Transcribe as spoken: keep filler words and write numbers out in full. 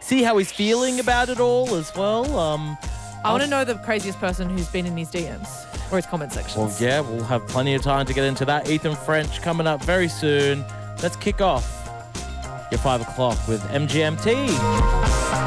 see how he's feeling about it all as well. Um, I want to know the craziest person who's been in his D Ms or his comment sections. Well, yeah, we'll have plenty of time to get into that. Ethan French coming up very soon. Let's kick off your five o'clock with M G M T.